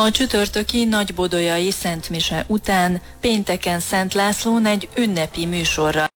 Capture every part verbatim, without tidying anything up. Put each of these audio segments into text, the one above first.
A csütörtöki nagybodolyai szentmise után pénteken Szent Lászlón egy ünnepi műsorra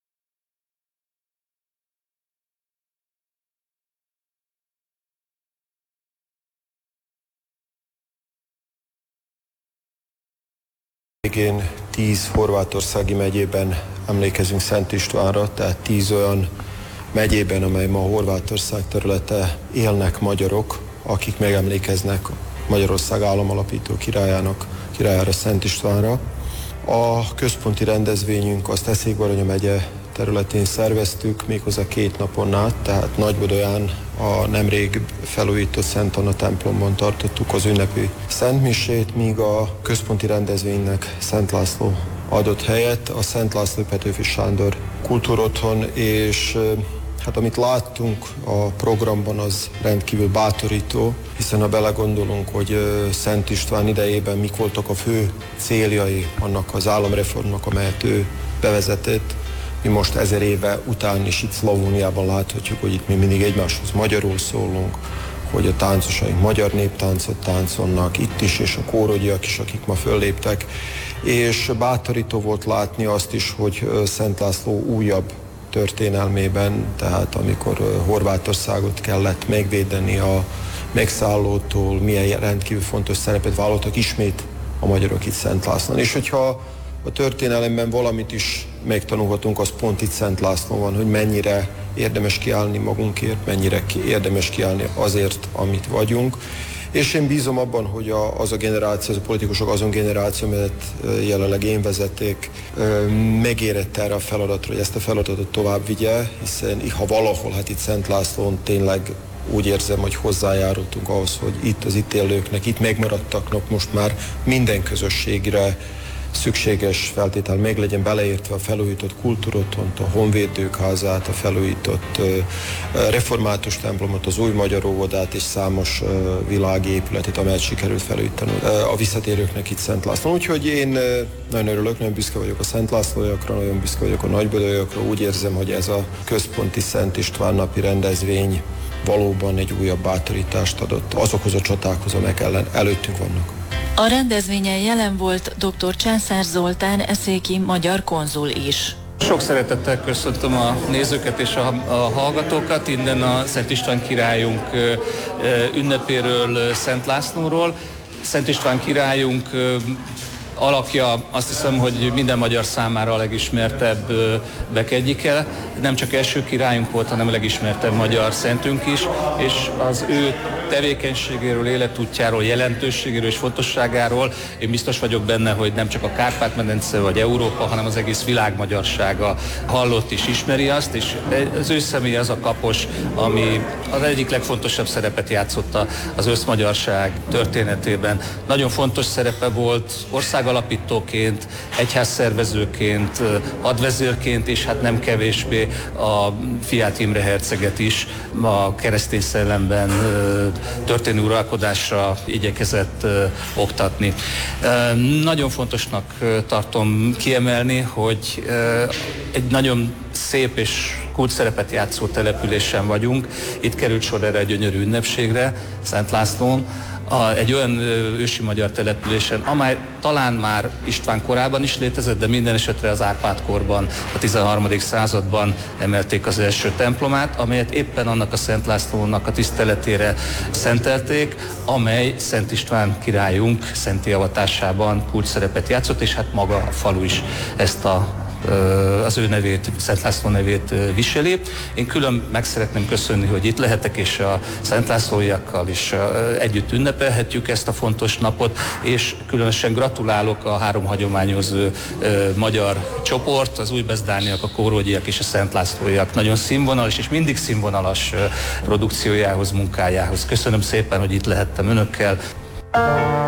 Végén tíz horvátországi megyében emlékezünk Szent Istvánra, tehát tíz olyan megyében, amely ma Horvátország területe, élnek magyarok, akik megemlékeznek Magyarország államalapító királyának, királyára, Szent Istvánra. A központi rendezvényünk azt Eszékbaranya megye területén szerveztük, méghozzá két napon át, tehát Nagybodolyán a nemrég felújított Szent Anna templomban tartottuk az ünnepi szentmisét, míg a központi rendezvénynek Szent László adott helyet, a Szent László Petőfi Sándor Kultúrotthon, és hát amit láttunk a programban, az rendkívül bátorító, hiszen ha belegondolunk, hogy Szent István idejében mik voltak a fő céljai annak az államreformnak, amelyet ő bevezetett, mi most ezer éve után is itt Szlavóniában láthatjuk, hogy itt mi mindig egymáshoz magyarul szólunk, hogy a táncosaink magyar néptáncot táncolnak itt is, és a kórogyiak is, akik ma fölléptek, és bátorító volt látni azt is, hogy Szent László újabb történelmében, tehát amikor Horvátországot kellett megvédeni a megszállótól, milyen rendkívül fontos szerepet vállaltak ismét a magyarok itt Szent Lászlón. És hogyha a történelemben valamit is megtanulhatunk, az pont itt Szent Lászlón van, hogy mennyire érdemes kiállni magunkért, mennyire érdemes kiállni azért, amit vagyunk. És én bízom abban, hogy a, az a generáció, az a politikusok azon generáció, mert jelenleg én vezeték, megérett erre a feladatra, hogy ezt a feladatot tovább vigye, hiszen ha valahol, hát itt Szent Lászlón tényleg úgy érzem, hogy hozzájárultunk ahhoz, hogy itt az itt élőknek, itt megmaradtaknak most már minden közösségre szükséges feltétel meg legyen, beleértve a felújított kultúrotthont, a honvédők házát, a felújított uh, református templomot, az új magyar óvodát és számos uh, világi épületet, amelyet sikerült felújítani uh, a visszatérőknek itt Szent Lászlón. Úgyhogy én uh, nagyon örülök, nagyon büszke vagyok a Szent Lászlóiakra, nagyon büszke vagyok a Nagybodolyakra. Úgy érzem, hogy ez a központi Szent István napi rendezvény valóban egy újabb bátorítást adott azokhoz a csatákhoz, amelyek ellen előttünk vannak. A rendezvényen jelen volt dr. Császár Zoltán eszéki magyar konzul is. Sok szeretettel köszöntöm a nézőket és a, a hallgatókat innen a Szent István királyunk ünnepéről, Szent Lászlóról. Szent István királyunk alakja, azt hiszem, hogy minden magyar számára a legismertebb bek egyike. Nem csak első királyunk volt, hanem a legismertebb magyar szentünk is, és az ő tevékenységéről, életútjáról, jelentőségéről és fontosságáról én biztos vagyok benne, hogy nem csak a Kárpát-medence vagy Európa, hanem az egész világ magyarsága hallott és ismeri azt, és az ő személye az a kapos, ami az egyik legfontosabb szerepet játszotta az összmagyarság történetében. Nagyon fontos szerepe volt országalapítóként, egyházszervezőként, hadvezérként, és hát nem kevésbé a fiát Imre herceget is a keresztény szellemben történő uralkodásra igyekezett uh, oktatni. Uh, nagyon fontosnak uh, tartom kiemelni, hogy uh, egy nagyon szép és kult szerepet játszó településen vagyunk. Itt került sor erre a gyönyörű ünnepségre, Szent Lászlón, a, egy olyan ősi magyar településen, amely talán már István korában is létezett, de minden esetre az Árpád-korban, a tizenharmadik században emelték az első templomát, amelyet éppen annak a Szent Lászlónak a tiszteletére szentelték, amely Szent István királyunk szenti avatásában kult szerepet játszott, és hát maga a falu is ezt a az ő nevét, Szent László nevét viseli. Én külön meg szeretném köszönni, hogy itt lehetek, és a Szent Lászlóiakkal is együtt ünnepelhetjük ezt a fontos napot, és különösen gratulálok a három hagyományozó magyar csoport, az újbezdániak, a kórogyiak és a Szent Lászlóiak nagyon színvonalas és mindig színvonalas produkciójához, munkájához. Köszönöm szépen, hogy itt lehettem önökkel.